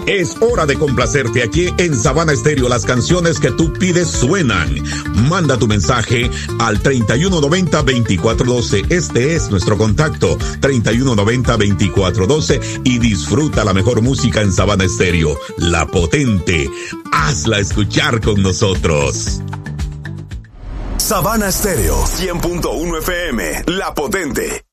Es hora de complacerte aquí en Sabana Estéreo. Las canciones que tú pides suenan. Manda tu mensaje al 3190-2412. Este es nuestro contacto, 3190-2412, y disfruta la mejor música en Sabana Estéreo, La Potente. Hazla escuchar con nosotros. Sabana Estéreo 100.1 FM, La Potente.